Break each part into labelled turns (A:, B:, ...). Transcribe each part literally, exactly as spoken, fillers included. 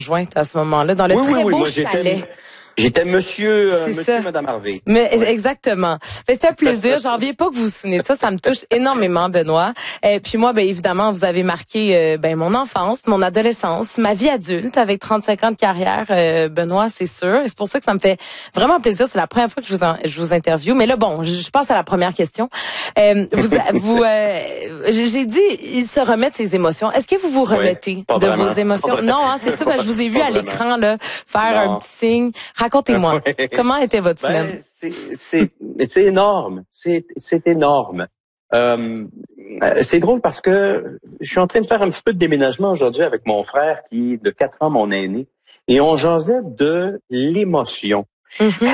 A: jointe à ce moment-là, dans le
B: oui,
A: très
B: oui, oui,
A: beau
B: moi,
A: chalet.
B: J'étais, j'étais monsieur, euh, monsieur
A: ça.
B: et madame Harvey.
A: Mais
B: ouais.
A: exactement. Mais c'est un plaisir. J'en reviens pas que vous vous souvenez de ça. Ça me touche énormément, Benoît. Et puis moi, ben évidemment, vous avez marqué euh, ben mon enfance, mon adolescence, ma vie adulte avec trente-cinq ans de carrière, euh, Benoît, c'est sûr. Et c'est pour ça que ça me fait vraiment plaisir. C'est la première fois que je vous en, je vous interviewe. Mais là, bon, je, je passe à la première question. Euh, vous, vous, euh, j'ai dit, il se remet de ses émotions. Est-ce que vous vous remettez
B: oui,
A: de
B: vraiment.
A: vos émotions? Non, hein, c'est ça. Ben, je vous ai vu
B: pas
A: à
B: vraiment.
A: l'écran là faire
B: non.
A: un petit signe. Racontez-moi.
B: Oui.
A: Comment était votre
B: ben,
A: semaine?
B: C'est, c'est, c'est énorme. C'est, c'est énorme. Euh, c'est drôle parce que je suis en train de faire un petit peu de déménagement aujourd'hui avec mon frère qui est de quatre ans mon aîné. Et on jasait de l'émotion.
A: Mm-hmm.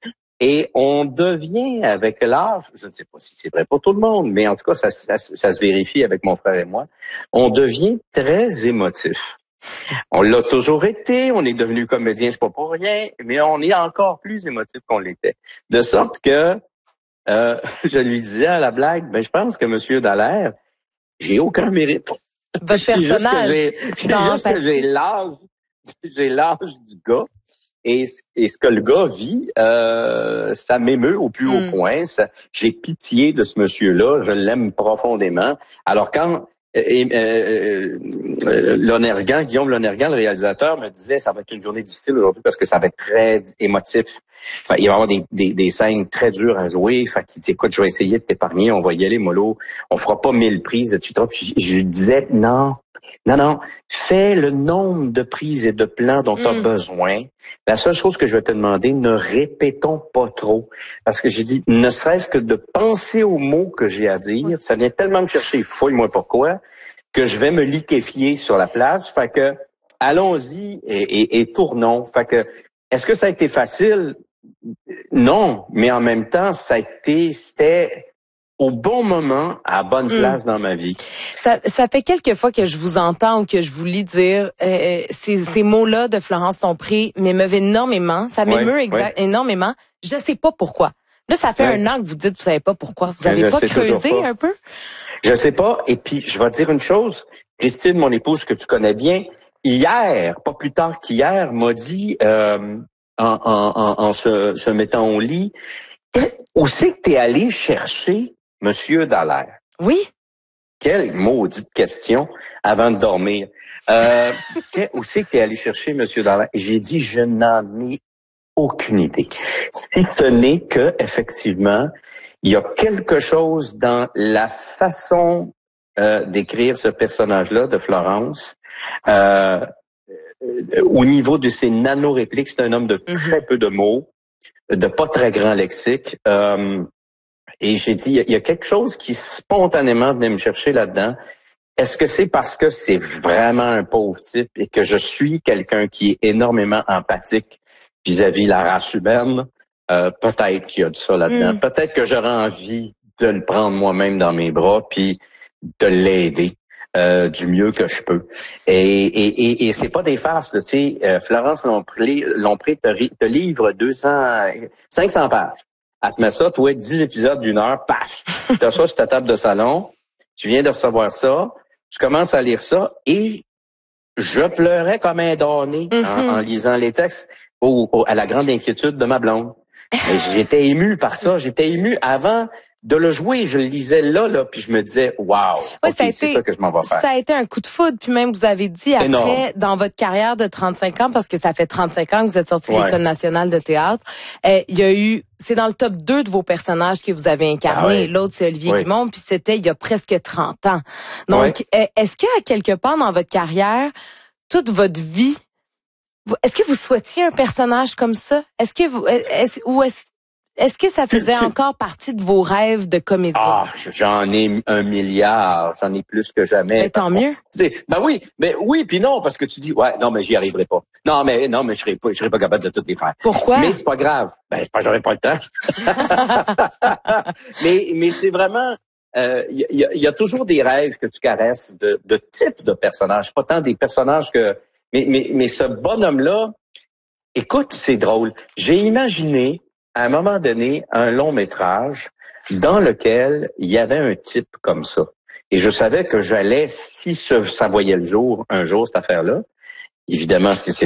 B: Et on devient avec l'âge, je ne sais pas si c'est vrai pour tout le monde, mais en tout cas, ça, ça, ça se vérifie avec mon frère et moi, on devient très émotif. On l'a toujours été, on est devenu comédien, c'est pas pour rien, mais on est encore plus émotif qu'on l'était. De sorte que euh, je lui disais à la blague, ben je pense que Monsieur Dallaire, j'ai aucun mérite.
A: Votre personnage.
B: J'ai juste que j'ai l'âge, j'ai l'âge du gars. Et, et ce que le gars vit, euh, ça m'émeut au plus haut
A: mm.
B: point. Ça, j'ai pitié de ce monsieur-là, je l'aime profondément. Alors quand euh, euh, euh, Lonergan, Guillaume Lonergan, le réalisateur, me disait ça va être une journée difficile aujourd'hui parce que ça va être très émotif. Enfin, il va y avoir des, des, des scènes très dures à jouer. Fait qu'il dit écoute, je vais essayer de t'épargner, on va y aller mollo, on fera pas mille prises, et cetera. Puis je, je lui disais non. Non, non, fais le nombre de prises et de plans dont tu as
A: mm.
B: besoin. La seule chose que je vais te demander, ne répétons pas trop. Parce que j'ai dit, ne serait-ce que de penser aux mots que j'ai à dire, oui. ça vient tellement me chercher, fouille-moi pourquoi, que je vais me liquéfier sur la place. Fait que, allons-y et, et, et tournons. Fait que, est-ce que ça a été facile? Non, mais en même temps, ça a été, c'était au bon moment, à la bonne place mmh. dans ma vie.
A: Ça, ça fait quelques fois que je vous entends ou que je vous lis dire euh, ces, ces mots-là de Florence Lompré m'émeuvent énormément. Ça m'émeut
B: ouais,
A: exact,
B: ouais.
A: énormément. Je sais pas pourquoi. Là, ça fait ouais. un an que vous dites, vous savez pas pourquoi. Vous avez pas creusé pas. un peu?
B: Je sais pas. Et puis, je vais te dire une chose. Christine, mon épouse que tu connais bien, hier, pas plus tard qu'hier, m'a dit, euh, en, en, en, en se, se mettant au lit, où c'est que t'es allé chercher Monsieur Dallaire?
A: Oui.
B: Quelle maudite question avant de dormir. Euh, où c'est que t'es allé chercher Monsieur Dallaire? Et j'ai dit, je n'en ai aucune idée. Si ce n'est que, effectivement, il y a quelque chose dans la façon euh, d'écrire ce personnage-là de Florence, euh, euh, au niveau de ses nano-répliques, c'est un homme de très mm-hmm. peu de mots, de pas très grand lexique. Euh, et j'ai dit, il y a quelque chose qui spontanément venait me chercher là-dedans. Est-ce que c'est parce que c'est vraiment un pauvre type et que je suis quelqu'un qui est énormément empathique vis-à-vis la race humaine? Euh, peut-être qu'il y a de ça là-dedans. Mm. Peut-être que j'aurais envie de le prendre moi-même dans mes bras puis de l'aider euh, du mieux que je peux. Et, et, et, et c'est pas des farces, tu sais. Euh, Florence Lompré, Lompré te, te livre deux cents, cinq cents pages. Elle te met ça, toi, dix épisodes d'une heure, paf! Tu as ça sur ta table de salon, tu viens de recevoir ça, tu commences à lire ça, et je pleurais comme un damné mm-hmm. en, en lisant les textes, au, au, à la grande inquiétude de ma blonde. J'étais ému par ça, j'étais ému avant de le jouer, je le lisais là, là, puis je me disais, waouh,
A: ouais,
B: okay, c'est ça que je m'en vais faire.
A: Ça a été un coup de foudre, puis même vous avez dit après, énorme. Dans votre carrière de trente-cinq ans, parce que ça fait trente-cinq ans que vous êtes sorti de ouais. l'École nationale de théâtre, euh, il y a eu, c'est dans le top deux de vos personnages que vous avez incarné. Ah ouais. L'autre, c'est Olivier ouais. Guimond, puis c'était il y a presque trente ans. Donc, ouais. est-ce qu'à quelque part dans votre carrière, toute votre vie, est-ce que vous souhaitiez un personnage comme ça? Est-ce que vous, est-ce, ou est-ce Est-ce que ça faisait encore partie de vos rêves de comédien?
B: Ah, j'en ai un milliard, j'en ai plus que jamais.
A: Mais tant mieux.
B: Ben oui, mais oui, puis non, parce que tu dis, ouais, non, mais j'y arriverai pas. Non, mais non, mais je serais pas, je serais pas capable de toutes les faire.
A: Pourquoi?
B: Mais c'est pas grave. Ben, c'est pas, j'aurais pas le temps. mais, mais c'est vraiment, il euh, y, y, y a toujours des rêves que tu caresses de, de type de personnage, pas tant des personnages que, mais, mais, mais ce bonhomme-là, écoute, c'est drôle. J'ai imaginé, à un moment donné, un long métrage dans lequel il y avait un type comme ça. Et je savais que j'allais, si ce, ça voyait le jour, un jour, cette affaire-là, évidemment, si c'est